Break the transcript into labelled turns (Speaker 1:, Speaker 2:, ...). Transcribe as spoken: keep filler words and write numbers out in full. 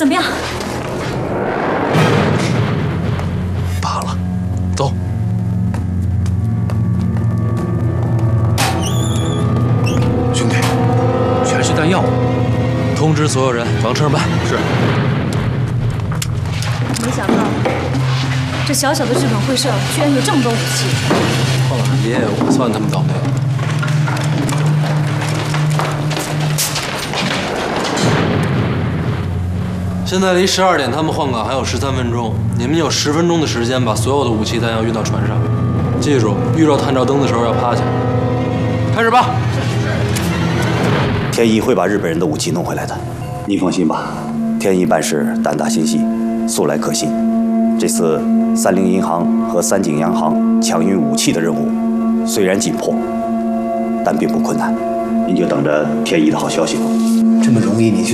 Speaker 1: 怎么样？
Speaker 2: 罢了，走。兄弟，全是弹药，通知所有人往车上搬。是。
Speaker 1: 没想到这小小的日本会社居然有这么多武器。
Speaker 2: 换了爷，我算他们倒霉。 现在离十二点，他们换岗还有十三分钟。你们有十分钟的时间把所有的武器弹药运到船上。记住，遇到探照灯的时候要趴下。开始吧。
Speaker 3: 天一会把日本人的武器弄回来的，您放心吧。天一办事胆大心细，素来可信。这次三菱银行和三井洋行抢运武器的任务，虽然紧迫，但并不困难。您就等着天一的好消息吧。
Speaker 4: 这么容易你就